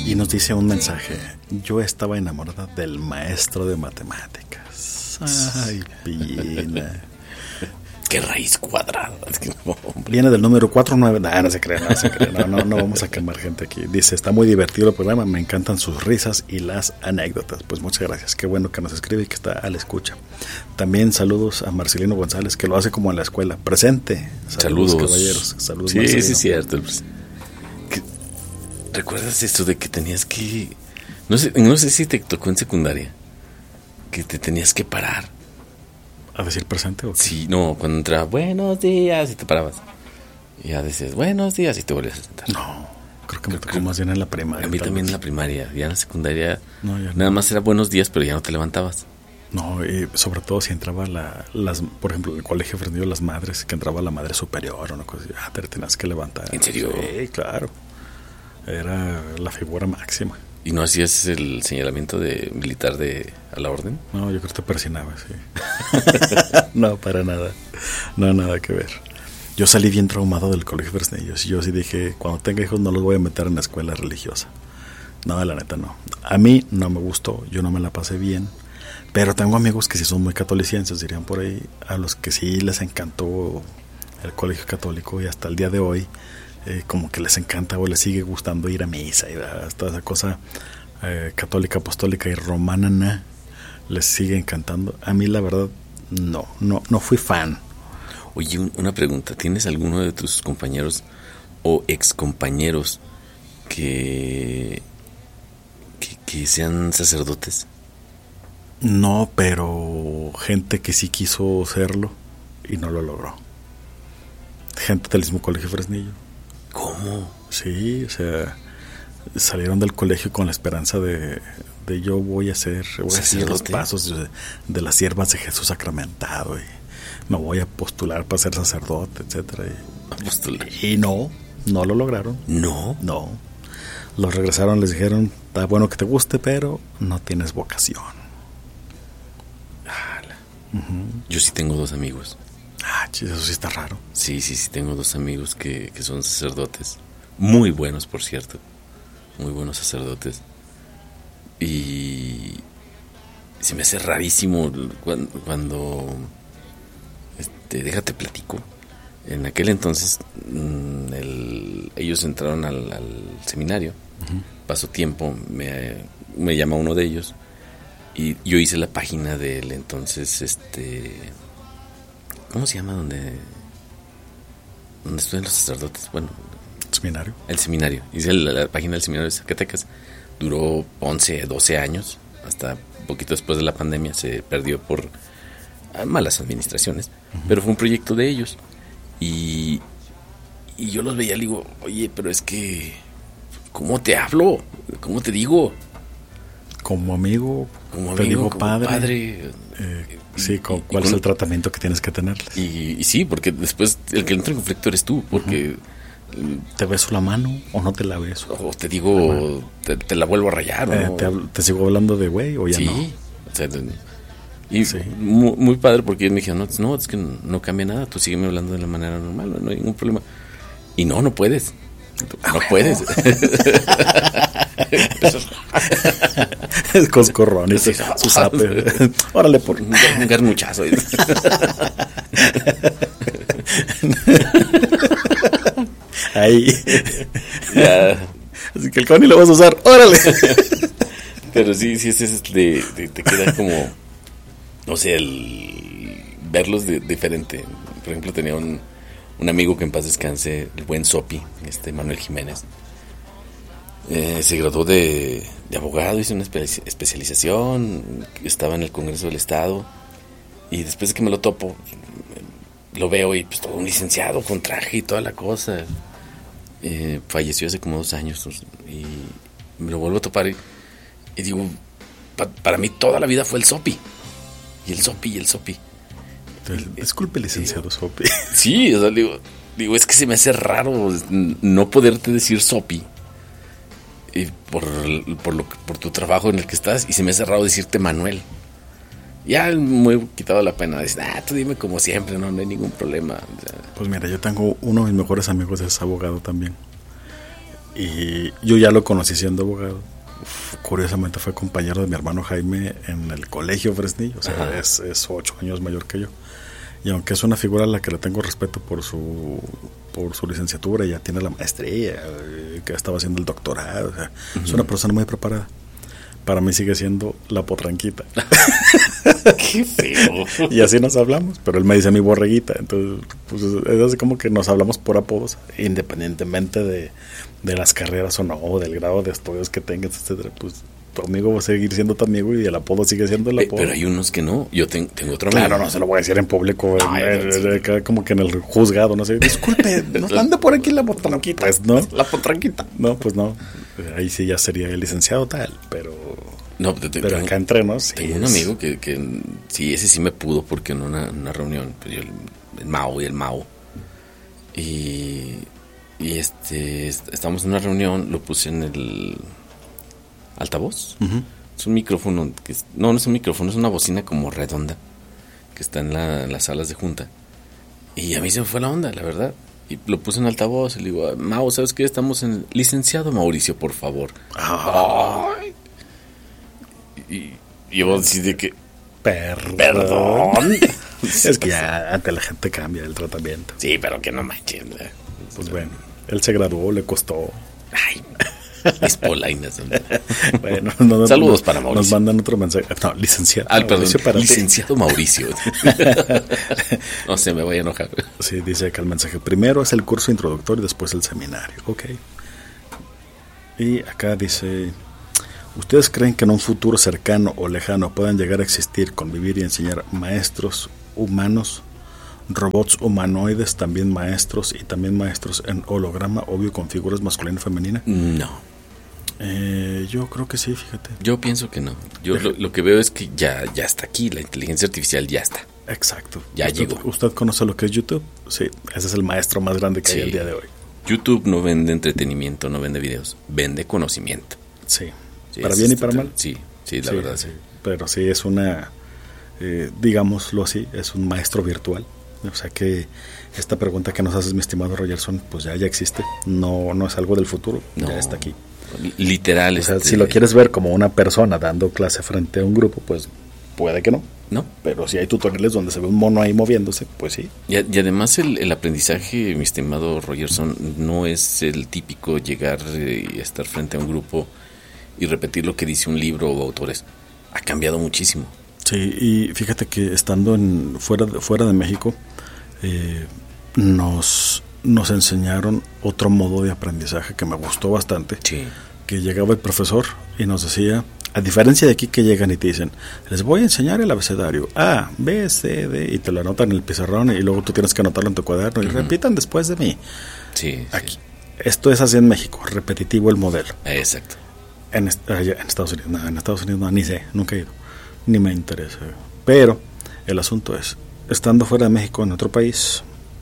Y nos dice un mensaje: yo estaba enamorada del maestro de matemáticas. Ay, Pina. ¿Qué raíz cuadrada? Es que no, viene del número 49. No se cree. No vamos a quemar gente aquí. Dice: está muy divertido el programa, me encantan sus risas y las anécdotas. Pues muchas gracias, qué bueno que nos escribe y que está a la escucha. También saludos a Marcelino González, que lo hace como en la escuela, presente. Saludos caballeros. Saludos, sí, Marcelino. sí, es cierto. ¿Recuerdas esto de que tenías que... No sé si te tocó en secundaria, que te tenías que parar ¿A decir presente o qué? Sí, no, cuando entraba buenos días y te parabas. Y ya decías buenos días y te volvías a sentar. No, creo que me tocó más bien en la primaria. A mí también en la primaria. Ya en la secundaria no, ya nada más era buenos días, pero ya no te levantabas. No, y sobre todo si entraba por ejemplo, en el colegio Fresnillo, las madres, que entraba la madre superior o una cosa así, te tenías que levantar. ¿En serio? Sí, claro. Era la figura máxima. ¿Y no hacías el señalamiento de militar a la orden? No, yo creo que te persinaba, sí. No, para nada. No, nada que ver. Yo salí bien traumado del colegio Fresnillos. Yo sí dije, cuando tenga hijos no los voy a meter en la escuela religiosa. No, la neta no. A mí no me gustó, yo no me la pasé bien. Pero tengo amigos que sí son muy catolicenses, dirían por ahí, a los que sí les encantó el colegio católico y hasta el día de hoy como que les encanta o les sigue gustando ir a misa y toda esa cosa católica, apostólica y romana les sigue encantando. A mí la verdad no fui fan. Oye, una pregunta, ¿tienes alguno de tus compañeros o excompañeros que sean sacerdotes? No, pero gente que sí quiso serlo y no lo logró. Gente del mismo colegio Fresnillo. ¿Cómo? Sí, o sea, salieron del colegio con la esperanza de yo voy a seguir los pasos de las siervas de Jesús sacramentado y me voy a postular para ser sacerdote, etcétera. Y no lo lograron. No. Los regresaron, les dijeron, está bueno que te guste, pero no tienes vocación. Yo sí tengo 2 amigos. Eso sí está raro. Sí, tengo 2 amigos que son sacerdotes. Muy buenos, por cierto. Muy buenos sacerdotes. Y se me hace rarísimo cuando déjate platico. En aquel entonces ellos entraron al seminario. Pasó tiempo, me llama uno de ellos y yo hice la página del entonces ¿cómo se llama? donde estudian los sacerdotes. Bueno, ¿seminario? El seminario. Hice la página del seminario de Zacatecas. Duró 11, 12 años. Hasta poquito después de la pandemia se perdió por malas administraciones. Pero fue un proyecto de ellos. Y yo los veía y le digo, oye, pero es que, ¿cómo te hablo? ¿Cómo te digo? Como amigo, te digo padre. Sí, ¿cuál es el tratamiento que tienes que tenerles? Y sí, porque después el que entra en conflicto eres tú, porque... ¿Te beso la mano o no te la beso? O te digo, te la vuelvo a rayar. ¿No? ¿Te sigo hablando de güey o ya no? Sí, o sea, y sí. Muy padre porque me dijeron, no, es que no cambia nada, tú sígueme hablando de la manera normal, no hay ningún problema. Y no puedes. No puedes. Es coscorrón, es su zape. Órale, por un garmuchazo. Ahí. Ya. Así que el Connie lo vas a usar. Órale. Pero sí, te queda como, no sé, el verlos diferente. Por ejemplo, tenía un amigo que en paz descanse, el buen Sopi, Manuel Jiménez. Se graduó de abogado, hizo una especialización, estaba en el Congreso del Estado, y después de que me lo topo, lo veo y pues todo un licenciado con traje y toda la cosa. Falleció hace como 2 años y me lo vuelvo a topar y digo, para mí toda la vida fue el Sopi. Y el Sopi. Disculpe, licenciado Sopi. Sí, o sea, digo, es que se me hace raro no poderte decir Sopi por tu trabajo en el que estás, y se me hace raro decirte Manuel. Ya me he quitado la pena. Dices, tú dime como siempre, no hay ningún problema. O sea, pues mira, yo tengo uno de mis mejores amigos, es abogado también. Y yo ya lo conocí siendo abogado. Curiosamente fue compañero de mi hermano Jaime en el colegio Fresnillo, o sea, es 8 años mayor que yo. Y aunque es una figura a la que le tengo respeto por su licenciatura, ya tiene la maestría, que estaba haciendo el doctorado, o sea, es una persona muy preparada. Para mí sigue siendo la potranquita. Qué feo. Y así nos hablamos, pero él me dice mi borreguita. Entonces, pues, es así como que nos hablamos por apodos, independientemente de las carreras o no, o del grado de estudios que tengas, etcétera. Pues tu amigo va a seguir siendo tu amigo y el apodo sigue siendo el apodo. Pero hay unos que no. Yo tengo otro amigo. Claro, no se lo voy a decir en público, como que en el juzgado, no sé. Disculpe, nos anda por aquí la potranquita. Pues no. La potranquita. No, pues no. Ahí sí ya sería el licenciado tal, pero... No, pero acá entre nos sí tengo un amigo que sí, ese sí me pudo porque en una reunión, pues yo, el Mao y el Mao, y estamos en una reunión, lo puse en el altavoz. Es un micrófono no es un micrófono, es una bocina como redonda que está en las salas de junta, y a mí se me fue la onda, la verdad, y lo puse en altavoz y le digo, Mao, ¿sabes qué? Estamos en licenciado Mauricio, por favor. Ay. Y yo así de que perdón. Es que ya ante la gente cambia el tratamiento. Sí, pero que no manches. Pues bueno, él se graduó, le costó. Ay, mis polainas. Bueno, saludos para Mauricio. Nos mandan otro mensaje. No, licenciado. Mauricio, para licenciado Mauricio. No se me voy a enojar. Sí, dice que el mensaje primero es el curso introductorio y después el seminario. Ok. Y acá dice... ¿Ustedes creen que en un futuro cercano o lejano puedan llegar a existir, convivir y enseñar maestros humanos, robots humanoides, también maestros y también maestros en holograma, obvio con figuras masculina y femenina? No. Yo creo que sí, fíjate. Yo pienso que no. Yo lo que veo es que ya está aquí, la inteligencia artificial ya está. Exacto. Ya llegó. ¿Usted conoce lo que es YouTube? Sí, ese es el maestro más grande que hay el día de hoy. YouTube no vende entretenimiento, no vende videos, vende conocimiento. Sí. Para bien y para mal. Sí, la verdad. Sí. Pero sí es una, digámoslo así, es un maestro virtual. O sea que esta pregunta que nos haces, mi estimado Rogerson, pues ya existe. No es algo del futuro, ya está aquí. Literal. O sea, si lo quieres ver como una persona dando clase frente a un grupo, pues puede que no. No. Pero si hay tutoriales donde se ve un mono ahí moviéndose, pues sí. Y además el aprendizaje, mi estimado Rogerson, no es el típico llegar y estar frente a un grupo y repetir lo que dice un libro o autores. Ha cambiado muchísimo. Sí, y fíjate que estando fuera de México, nos enseñaron otro modo de aprendizaje que me gustó bastante. Sí. Que llegaba el profesor y nos decía, a diferencia de aquí que llegan y te dicen, les voy a enseñar el abecedario A, B, C, D, y te lo anotan en el pizarrón y luego tú tienes que anotarlo en tu cuaderno y repitan después de mí. Sí. Aquí. Esto es así en México, repetitivo el modelo. Exacto. En Estados Unidos, no, ni sé, nunca he ido, ni me interesa. Pero el asunto es, estando fuera de México, en otro país,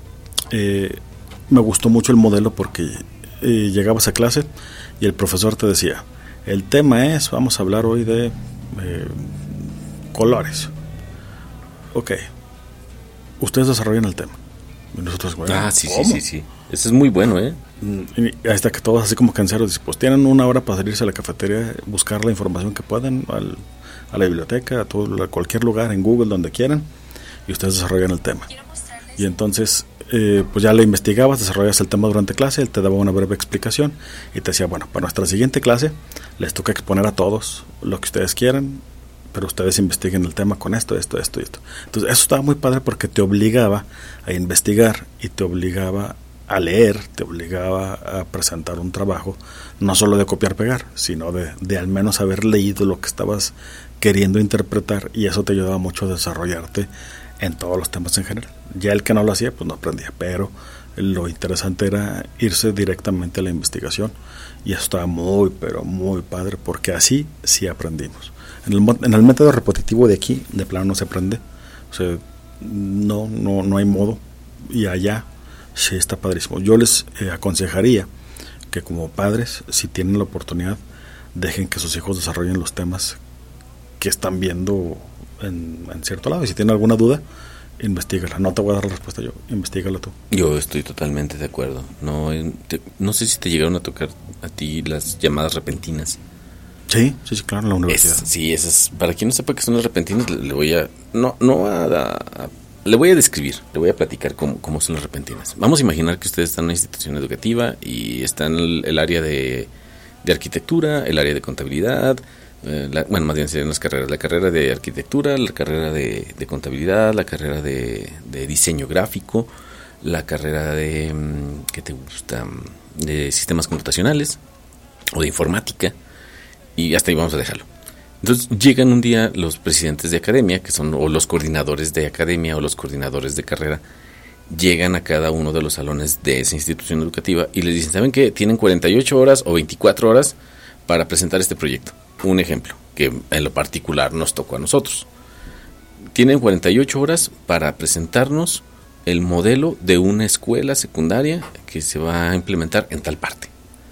me gustó mucho el modelo porque llegabas a clase y el profesor te decía, el tema es, vamos a hablar hoy de colores. Ok, ustedes desarrollan el tema. Y nosotros, bueno, sí. Eso es muy bueno, ¿eh? Y hasta que todos así como cansados, pues tienen una hora para salirse a la cafetería, buscar la información que puedan, a la biblioteca, a cualquier lugar, en Google, donde quieran, y ustedes desarrollan el tema. Y entonces, pues ya le investigabas, desarrollas el tema durante clase, él te daba una breve explicación y te decía, bueno, para nuestra siguiente clase les toca exponer a todos lo que ustedes quieran, pero ustedes investiguen el tema con esto. Entonces eso estaba muy padre porque te obligaba a investigar y te obligaba a leer, te obligaba a presentar un trabajo, no solo de copiar-pegar, sino de al menos haber leído lo que estabas queriendo interpretar, y eso te ayudaba mucho a desarrollarte en todos los temas en general. Ya el que no lo hacía, pues no aprendía, pero lo interesante era irse directamente a la investigación, y eso estaba muy, pero muy padre, porque así sí aprendimos. En el método repetitivo de aquí, de plano no se aprende, o sea, no hay modo, y allá sí está padrísimo. Yo les aconsejaría que como padres, si tienen la oportunidad, dejen que sus hijos desarrollen los temas que están viendo en cierto lado, y si tienen alguna duda, investígala. No te voy a dar la respuesta yo, investígala tú. Yo estoy totalmente de acuerdo. No sé si te llegaron a tocar a ti las llamadas repentinas. Sí, claro, en la universidad. Esas, para quien no sepa qué son las repentinas, le voy a describir, le voy a platicar cómo son las repentinas. Vamos a imaginar que ustedes están en una institución educativa y está en el área de arquitectura, el área de contabilidad, más bien serían las carreras, la carrera de arquitectura, la carrera de contabilidad, la carrera de diseño gráfico, la carrera de, ¿qué te gusta?, de sistemas computacionales o de informática, y hasta ahí vamos a dejarlo. Entonces llegan un día los presidentes de academia, que son o los coordinadores de academia o los coordinadores de carrera, llegan a cada uno de los salones de esa institución educativa y les dicen, ¿saben qué? Tienen 48 horas o 24 horas para presentar este proyecto. Un ejemplo, que en lo particular nos tocó a nosotros. Tienen 48 horas para presentarnos el modelo de una escuela secundaria que se va a implementar en tal parte.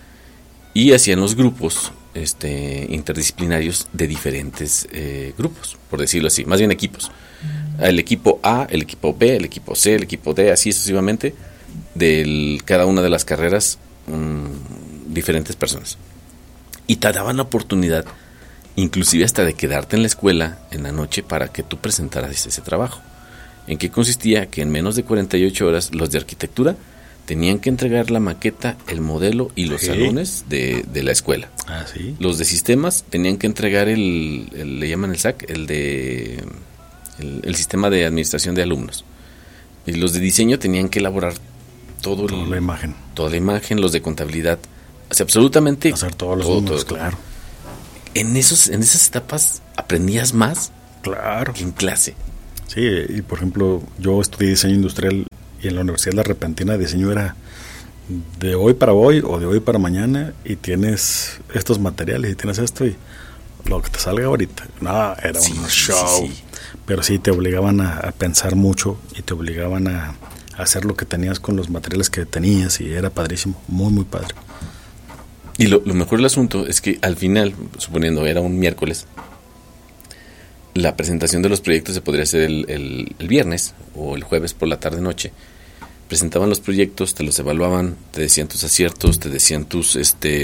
Y hacían los grupos interdisciplinarios de diferentes grupos, por decirlo así, más bien equipos. El equipo A, el equipo B, el equipo C, el equipo D, así sucesivamente, de cada una de las carreras, diferentes personas. Y te daban la oportunidad, inclusive hasta de quedarte en la escuela en la noche para que tú presentaras ese trabajo. ¿En qué consistía? Que en menos de 48 horas los de arquitectura tenían que entregar la maqueta, el modelo y los salones de la escuela. Ah, sí. Los de sistemas tenían que entregar le llaman el SAC, el sistema de administración de alumnos. Y los de diseño tenían que elaborar toda la imagen, los de contabilidad, o sea, absolutamente hacer todos los números, claro. En esas etapas aprendías más, claro, que en clase. Sí, y por ejemplo, yo estudié diseño industrial y en la Universidad La Repentina de diseño era de hoy para hoy o de hoy para mañana, y tienes estos materiales y tienes esto y lo que te salga ahorita. No, era un show. Sí. Pero sí, te obligaban a pensar mucho y te obligaban a hacer lo que tenías con los materiales que tenías, y era padrísimo, muy, muy padre. Y lo mejor del asunto es que al final, suponiendo era un miércoles, la presentación de los proyectos se podría hacer el viernes o el jueves por la tarde-noche. Presentaban los proyectos, te los evaluaban, te decían tus aciertos, te decían tus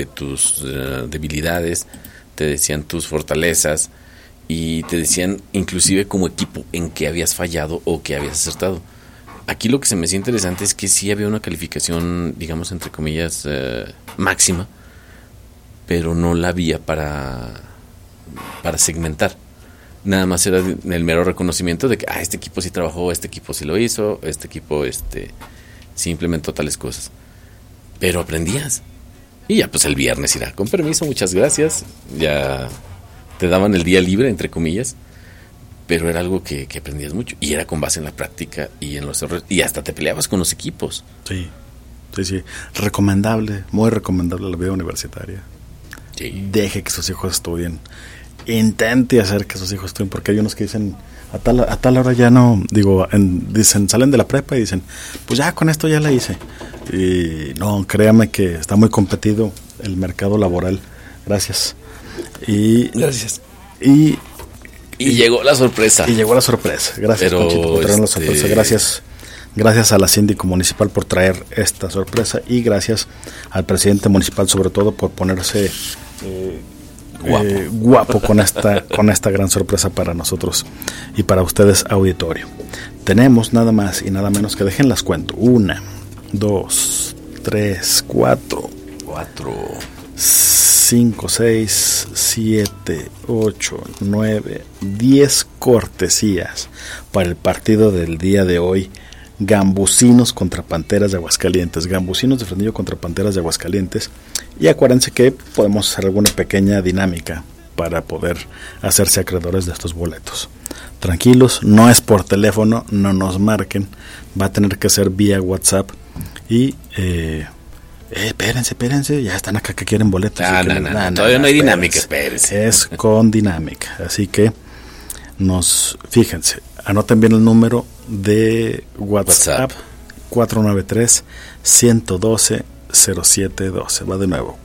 debilidades, te decían tus fortalezas, y te decían inclusive como equipo en qué habías fallado o qué habías acertado. Aquí lo que se me hacía interesante es que sí había una calificación, digamos, entre comillas, máxima, pero no la había para segmentar. Nada más era el mero reconocimiento de que este equipo sí trabajó, este equipo sí lo hizo, este equipo sí implementó tales cosas. Pero aprendías. Y ya pues el viernes irá, con permiso, muchas gracias. Ya te daban el día libre, entre comillas, pero era algo que aprendías mucho. Y era con base en la práctica y en los errores. Y hasta te peleabas con los equipos. Sí. Recomendable, muy recomendable la vida universitaria. Sí. Deje que sus hijos estudien. Intente hacer que sus hijos estudien, porque hay unos que dicen a tal hora ya no, dicen, salen de la prepa y dicen, pues ya con esto ya la hice. Y no, créame que está muy competido el mercado laboral. Gracias. Gracias. Y llegó la sorpresa. Gracias, Conchito, por traer la sorpresa. Gracias a la síndico municipal por traer esta sorpresa, y gracias al presidente municipal sobre todo por ponerse guapo con esta gran sorpresa para nosotros y para ustedes, auditorio. Tenemos nada más y nada menos que, déjenlas cuento, 1, 2, 3, 4, 5, 6, 7, 8, 9, 10 cortesías para el partido del día de hoy. Gambusinos contra Panteras de Aguascalientes. Gambusinos de Fresnillo contra Panteras de Aguascalientes. Y acuérdense que podemos hacer alguna pequeña dinámica para poder hacerse acreedores de estos boletos. Tranquilos, no es por teléfono, no nos marquen, va a tener que ser vía WhatsApp. Y espérense, ya están acá que quieren boletos. Todavía no hay dinámica, espérense. Es con dinámica, así que fíjense, anoten bien el número de WhatsApp. 493-112-0712. Va de nuevo,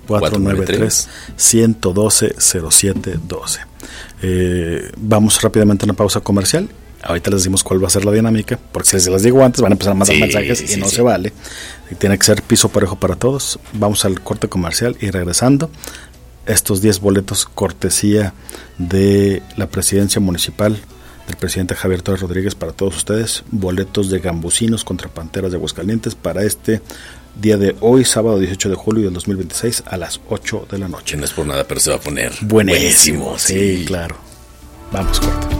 493-112-0712. Vamos rápidamente a una pausa comercial Ahorita les decimos cuál va a ser la dinámica, porque si se las digo antes van a empezar a mandar mensajes y no se vale. Y tiene que ser piso parejo para todos. Vamos al corte comercial y regresando, estos 10 boletos cortesía de la presidencia municipal del presidente Javier Torres Rodríguez para todos ustedes, boletos de Gambusinos contra Panteras de Aguascalientes para este día de hoy, sábado 18 de julio del 2026 a las 8 de la noche. No es por nada, pero se va a poner buenísimo. Sí, claro. Vamos, corte.